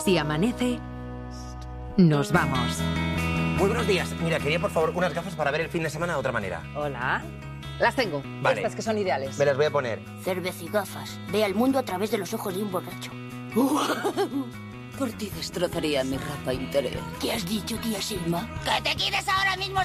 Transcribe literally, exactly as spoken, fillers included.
Si amanece, nos vamos. Muy buenos días. Mira, quería por favor unas gafas para ver el fin de semana de otra manera. Hola. Las tengo. Vale. Estas que son ideales. Me las voy a poner. Cervecigafas. Ve al mundo a través de los ojos de un borracho. Por ti destrozaría mi ropa interior. ¿Qué has dicho, tía Selma? ¡Que te quedes ahora mismo